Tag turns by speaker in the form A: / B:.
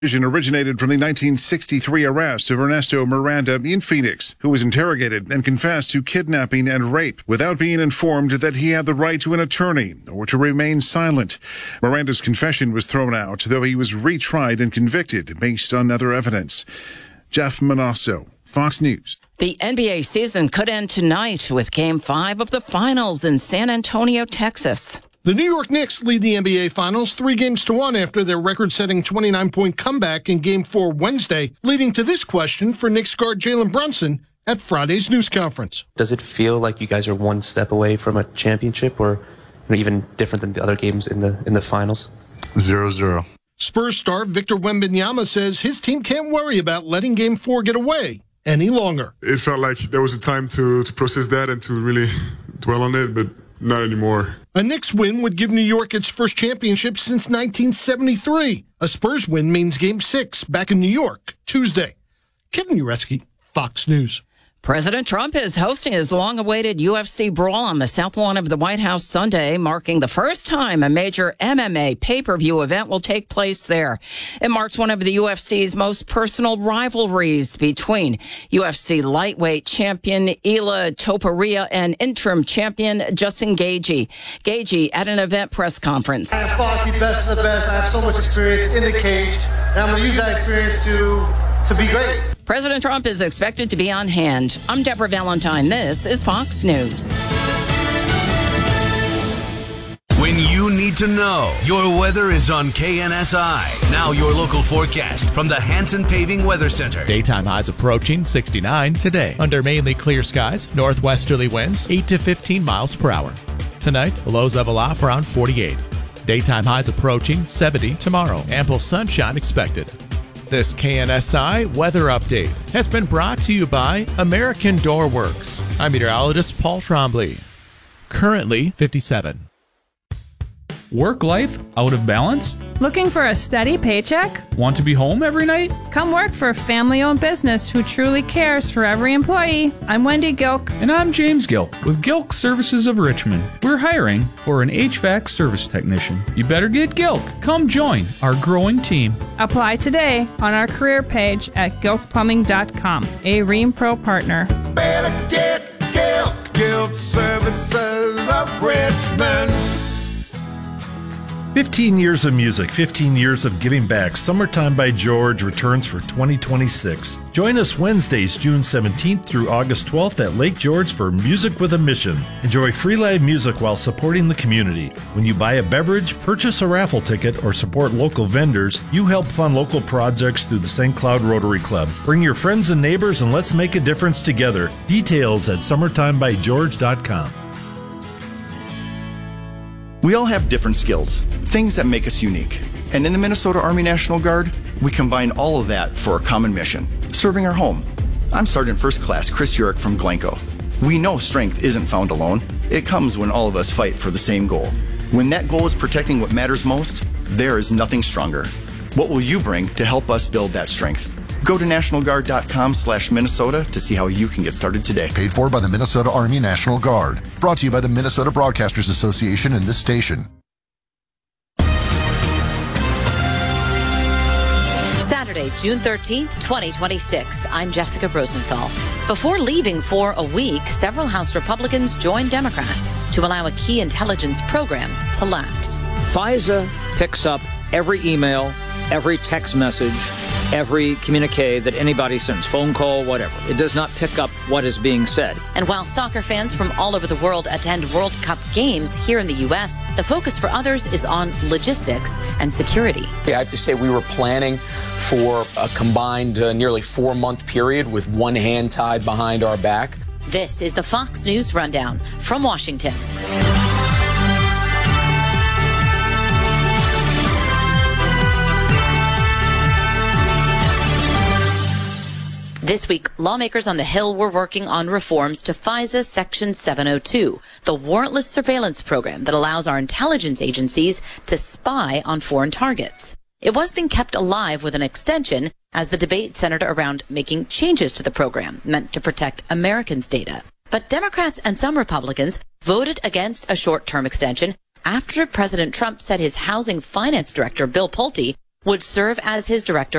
A: originated from the 1963 arrest of Ernesto Miranda in Phoenix, who was interrogated and confessed to kidnapping and rape without being informed that he had the right to an attorney or to remain silent. Miranda's confession was thrown out, though he was retried and convicted based on other evidence. Jeff Manasso, Fox News.
B: The NBA season could end tonight with Game 5 of the Finals in San Antonio, Texas.
C: The New York Knicks lead the NBA Finals 3-1 after their record-setting 29-point comeback in Game 4 Wednesday, leading to this question for Knicks guard Jalen Brunson at Friday's news conference.
D: Does it feel like you guys are one step away from a championship, or even different than the other games in the finals?
E: 0-0.
C: Spurs star Victor Wembanyama says his team can't worry about letting Game 4 get away any longer.
F: It felt like there was a time to process that and to really dwell on it, but not anymore.
C: A Knicks win would give New York its first championship since 1973. A Spurs win means Game 6 back in New York Tuesday. Kevin Uretsky, Fox News.
B: President Trump is hosting his long-awaited UFC brawl on the South Lawn of the White House Sunday, marking the first time a major MMA pay-per-view event will take place there. It marks one of the UFC's most personal rivalries between UFC lightweight champion Ilia Topuria and interim champion Justin Gaethje. Gaethje at an event press conference.
G: I have fought the best of the best. I have so much experience in the cage, and I'm going to use that experience to be great.
B: President Trump is expected to be on hand. I'm Deborah Valentine. This is Fox News.
H: When you need to know, your weather is on KNSI. Now your local forecast from the Hanson Paving Weather Center.
I: Daytime highs approaching 69 today. Under mainly clear skies, northwesterly winds 8 to 15 miles per hour. Tonight, the lows level off around 48. Daytime highs approaching 70 tomorrow. Ample sunshine expected. This KNSI weather update has been brought to you by American Door Works. I'm meteorologist Paul Trombley. Currently 57.
J: Work life out of balance?
K: Looking for a steady paycheck?
J: Want to be home every night?
K: Come work for a family-owned business who truly cares for every employee. I'm Wendy Gilk.
J: And I'm James Gilk with Gilk Services of Richmond. We're hiring for an HVAC service technician. You better get Gilk. Come join our growing team.
K: Apply today on our career page at gilkplumbing.com, a Rheem Pro partner.
L: Better get Gilk. Gilk Services of Richmond.
M: 15 years of music, 15 years of giving back. Summertime by George returns for 2026. Join us Wednesdays, June 17th through August 12th at Lake George for Music with a Mission. Enjoy free live music while supporting the community. When you buy a beverage, purchase a raffle ticket, or support local vendors, you help fund local projects through the St. Cloud Rotary Club. Bring your friends and neighbors and let's make a difference together. Details at summertimebygeorge.com.
N: We all have different skills, things that make us unique. And in the Minnesota Army National Guard, we combine all of that for a common mission, serving our home. I'm Sergeant First Class Chris Urick from Glencoe. We know strength isn't found alone. It comes when all of us fight for the same goal. When that goal is protecting what matters most, there is nothing stronger. What will you bring to help us build that strength? Go to nationalguard.com/Minnesota to see how you can get started today.
O: Paid for by the Minnesota Army National Guard. Brought to you by the Minnesota Broadcasters Association and this station.
P: Saturday, June 13th, 2026. I'm Jessica Rosenthal. Before leaving for a week, several House Republicans joined Democrats to allow a key intelligence program to lapse.
Q: FISA picks up every email, every text message, every communique that anybody sends, phone call, whatever. It does not pick up what is being said.
P: And while soccer fans from all over the world attend World Cup games here in the U.S., the focus for others is on logistics and security.
R: I have to say we were planning for a combined nearly 4-month period with one hand tied behind our back.
P: This is the Fox News Rundown from Washington. This week, lawmakers on the Hill were working on reforms to FISA Section 702, the warrantless surveillance program that allows our intelligence agencies to spy on foreign targets. It was being kept alive with an extension as the debate centered around making changes to the program meant to protect Americans' data. But Democrats and some Republicans voted against a short-term extension after President Trump said his housing finance director, Bill Pulte, would serve as his director